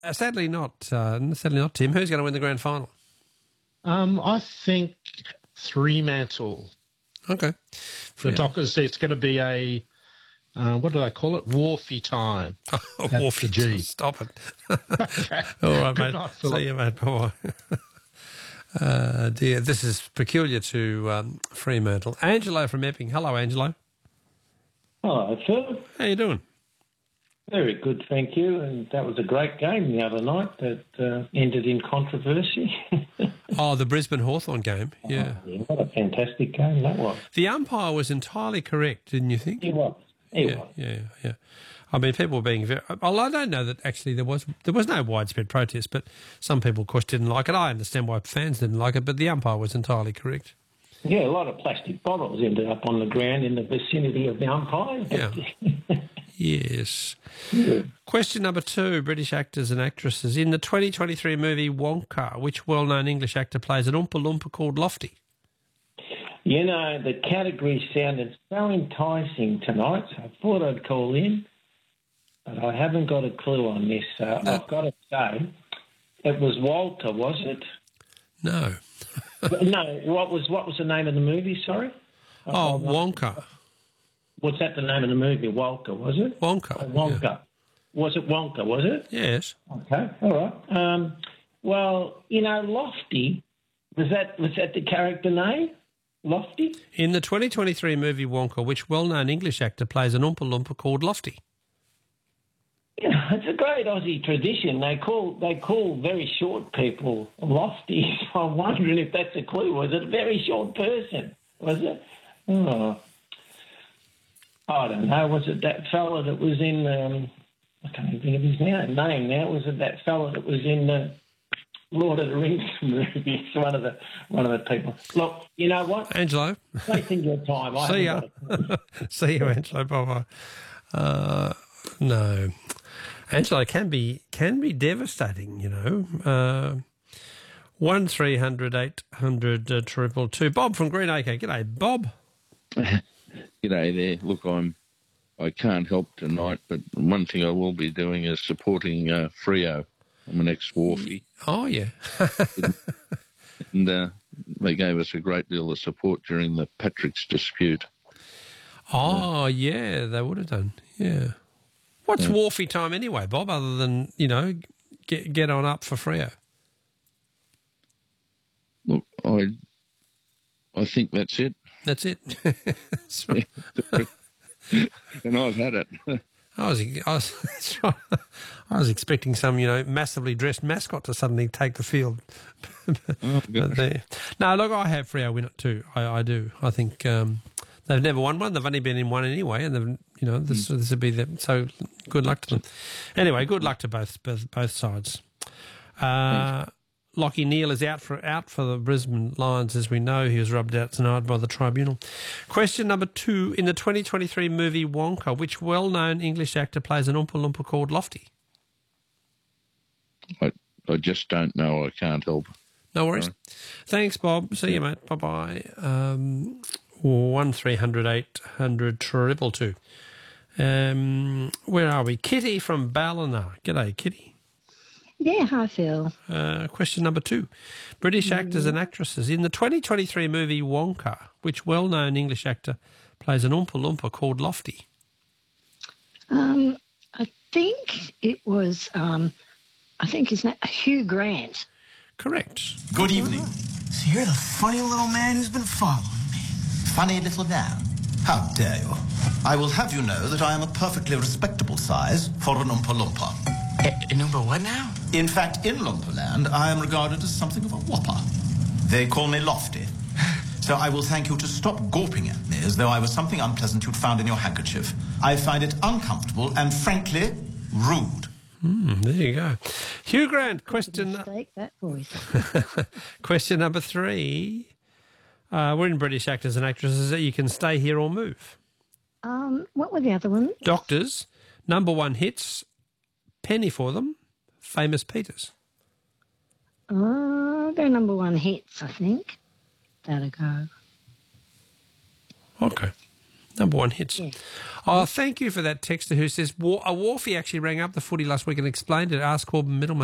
Sadly not. Sadly not, Tim. Who's going to win the grand final? I think Fremantle. Okay. The Dockers, it's going to be a, what do they call it? Wharfy time. Wharfy. G. Stop it. Okay. All right, Good mate. night, Philip. See you, mate. Bye-bye. Dear, this is peculiar to Fremantle. Angelo from Epping. Hello, Angelo. Hello, Phil. How you doing? Very good, thank you. And that was a great game the other night that ended in controversy. Oh, the Brisbane Hawthorn game. Yeah. Oh, yeah. What a fantastic game that was. The umpire was entirely correct, didn't you think? He was. He was. Yeah. I mean, people were being very... Well, I don't know that actually there was no widespread protest, but some people, of course, didn't like it. I understand why fans didn't like it, but the umpire was entirely correct. Yeah, a lot of plastic bottles ended up on the ground in the vicinity of the umpire. Yeah. Yes. Yeah. Question number 2, British actors and actresses. In the 2023 movie Wonka, which well-known English actor plays an Oompa Loompa called Lofty? You know, the category sounded so enticing tonight, so I thought I'd call in, but I haven't got a clue on this. I've got to say, it was Walter, was it? No. No, what was the name of the movie, sorry? Oh, Wonka. Was that the name of the movie? Walker, was it? Wonka. Oh, Wonka. Yeah. Was it Wonka, was it? Yes. Okay, all right. Well, you know, Lofty, was that the character name? Lofty? In the 2023 movie Wonka, which well-known English actor plays an Oompa Loompa called Lofty? Yeah, it's a great Aussie tradition. They call very short people Lofty. So I'm wondering if that's a clue. Was it a very short person? Was it? Oh. I don't know. Was it that fella that was in? I can't even think of his name now. Was it that fella that was in the Lord of the Rings movies? One of the people. Look, you know what, Angelo. wasting your time. See ya. See you, Angelo. Bye-bye. No, Angelo can be devastating. You know. 1300 800 222. Bob from Greenacre. G'day, Bob. G'day there. Look, I can't help tonight, but one thing I will be doing is supporting Freo. I'm an ex-Wharfie. Oh, yeah. And they gave us a great deal of support during the Patrick's dispute. Oh, yeah, they would have done. Yeah. What's Wharfie time anyway, Bob, other than, you know, get on up for Freo? Look, I think that's it. That's it. And I've had it. I was expecting some, you know, massively dressed mascot to suddenly take the field. Oh, no, look, I have Freo win it too. I do. I think they've never won one. They've only been in one anyway, and they've, you know, this would be them. So good luck to them. Anyway, good luck to both sides. Lachie Neale is out for the Brisbane Lions, as we know. He was rubbed out tonight by the tribunal. Question number 2. In the 2023 movie Wonka, which well-known English actor plays an Oompa Loompa called Lofty? I just don't know. I can't help. No worries. Sorry. Thanks, Bob. See you, mate. Bye-bye. 1300 800 222. Where are we? Kitty from Ballina. G'day, Kitty. Yeah, hi, Phil. Question number 2. British actors and actresses. In the 2023 movie Wonka, which well-known English actor plays an Oompa Loompa called Lofty? I think it was, his name, Hugh Grant. Correct. Good evening. So you're the funny little man who's been following me. Funny little man. How dare you? I will have you know that I am a perfectly respectable size for an Oompa Loompa. An Oompa what now? In fact, in Loompa-land, I am regarded as something of a whopper. They call me Lofty. So I will thank you to stop gawping at me as though I was something unpleasant you'd found in your handkerchief. I find it uncomfortable and, frankly, rude. There you go. Hugh Grant, question... that voice. Question number 3. We're in British actors and actresses that you can stay here or move. What were the other ones? Doctors, number 1 hits, penny for them, Famous Peters. They're number 1 hits, I think. That'll go. Okay. Number one hits. Yeah. Oh, thank you for that texter who says, a Wharfie actually rang up the footy last week and explained it, asked Corbin Middleman.